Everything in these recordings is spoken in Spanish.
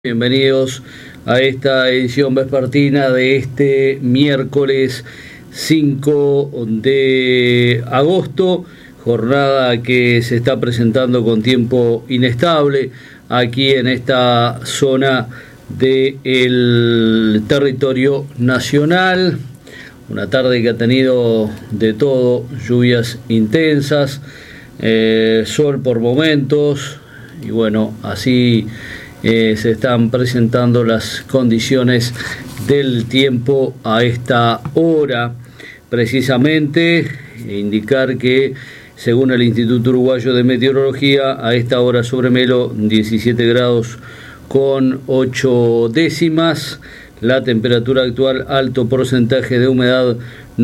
Bienvenidos a esta edición vespertina de este miércoles 5 de agosto, jornada que se está presentando con tiempo inestable aquí en esta zona del territorio nacional. Una tarde que ha tenido de todo, lluvias intensas, sol por momentos y bueno, así se están presentando las condiciones del tiempo a esta hora. Precisamente indicar que según el Instituto Uruguayo de Meteorología, a esta hora sobre Melo 17 grados con 8 décimas, la temperatura actual alto porcentaje de humedad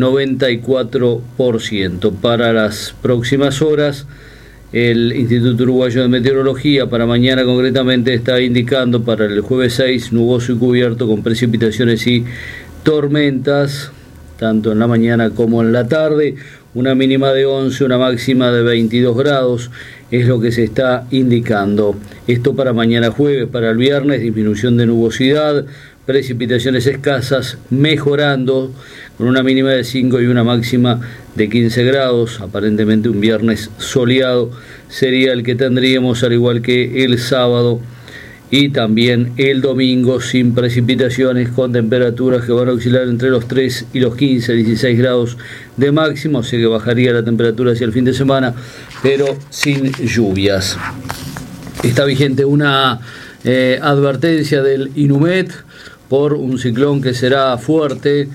94%. Para las próximas horas, el Instituto Uruguayo de Meteorología para mañana concretamente está indicando para el jueves 6 nuboso y cubierto con precipitaciones y tormentas, tanto en la mañana como en la tarde, una mínima de 11, una máxima de 22 grados, es lo que se está indicando. Esto para mañana jueves. Para el viernes, disminución de nubosidad, precipitaciones escasas, mejorando con una mínima de 5 y una máxima de 15 grados. Aparentemente un viernes soleado sería el que tendríamos, al igual que el sábado y también el domingo, sin precipitaciones, con temperaturas que van a oscilar entre los 3 y los 15, 16 grados de máximo. Sé que bajaría la temperatura hacia el fin de semana, pero sin lluvias. Está vigente una advertencia del INUMED por un ciclón que será fuerte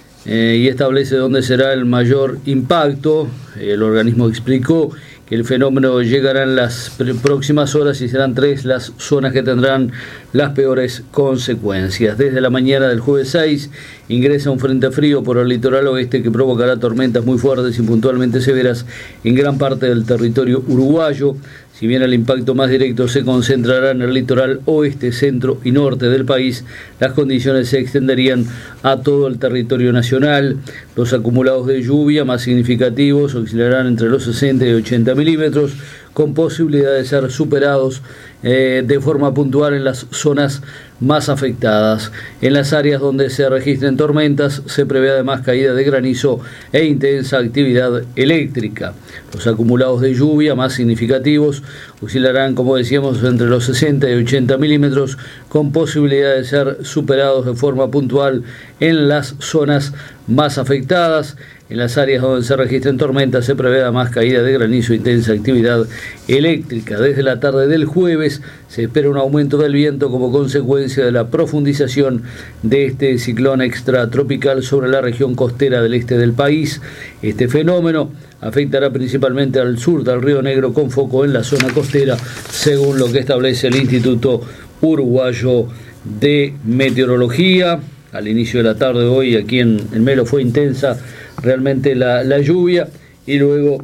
y establece dónde será el mayor impacto. El organismo explicó que el fenómeno llegará en las próximas horas y serán 3 las zonas que tendrán las peores consecuencias. Desde la mañana del jueves 6 ingresa un frente frío por el litoral oeste que provocará tormentas muy fuertes y puntualmente severas en gran parte del territorio uruguayo. Si bien el impacto más directo se concentrará en el litoral oeste, centro y norte del país, las condiciones se extenderían a todo el territorio nacional. Los acumulados de lluvia más significativos oscilarán entre los 60 y 80 milímetros, con posibilidad de ser superados de forma puntual en las zonas más afectadas. En las áreas donde se registren tormentas se prevé además caída de granizo e intensa actividad eléctrica. Los acumulados de lluvia más significativos oscilarán, como decíamos, entre los 60 y 80 milímetros, con posibilidad de ser superados de forma puntual en las zonas más afectadas. En las áreas donde se registren tormentas se prevé además caída de granizo e intensa actividad eléctrica. Desde la tarde del jueves se espera un aumento del viento como consecuencia de la profundización de este ciclón extratropical sobre la región costera del este del país. Este fenómeno afectará principalmente al sur del Río Negro con foco en la zona costera, según lo que establece el Instituto Uruguayo de Meteorología. Al inicio de la tarde de hoy aquí en Melo fue intensa realmente la lluvia y luego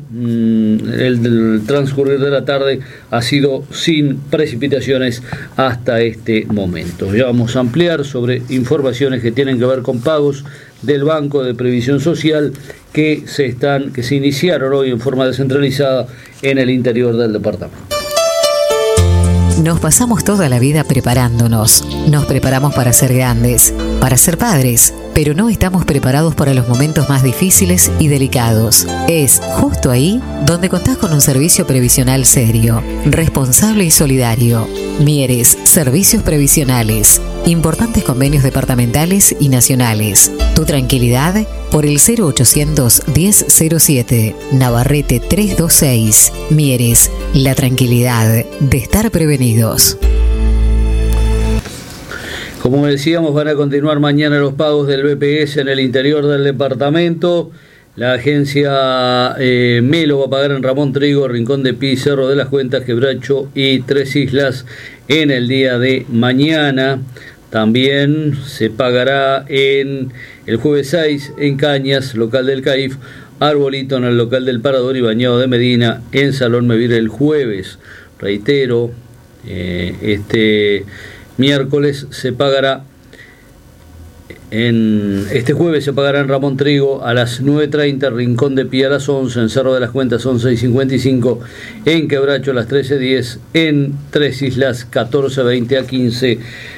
el transcurrir de la tarde ha sido sin precipitaciones hasta este momento. Ya vamos a ampliar sobre informaciones que tienen que ver con pagos del Banco de Previsión Social que se iniciaron hoy en forma descentralizada en el interior del departamento. Nos pasamos toda la vida preparándonos. Nos preparamos para ser grandes, para ser padres, pero no estamos preparados para los momentos más difíciles y delicados. Es justo ahí donde contás con un servicio previsional serio, responsable y solidario. Mieres, Servicios Previsionales. Importantes convenios departamentales y nacionales. Tu tranquilidad por el 0800 1007, Navarrete 326. Mieres, la tranquilidad de estar prevenidos. Como decíamos, van a continuar mañana los pagos del BPS en el interior del departamento. La agencia Melo va a pagar en Ramón Trigo, Rincón de Pi, Cerro de las Cuentas, Quebracho y Tres Islas en el día de mañana. También se pagará en el jueves 6 en Cañas, local del CAIF, Arbolito en el local del Parador y Bañado de Medina en Salón Mevir el jueves. Reitero, este miércoles se pagará Este jueves se pagará en Ramón Trigo a las 9:30, Rincón de Pía a las 11, en Cerro de las Cuentas 11:55, en Quebracho a las 13:10, en Tres Islas 14:20 a 15.